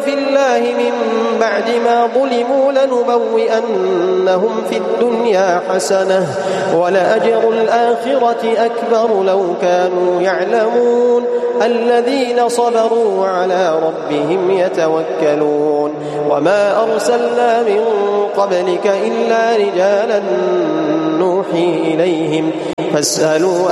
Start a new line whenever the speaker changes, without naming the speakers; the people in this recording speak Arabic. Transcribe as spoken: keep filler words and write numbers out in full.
في الله من بعد ما ظلموا لنبوئنهم في الدنيا حسنة ولأجر الآخرة أكبر لو كانوا يعلمون الذين صبروا وعلى ربهم يتوكلون وما أرسلنا من قبلك إلا رجالا نوحي إليهم فاسألوا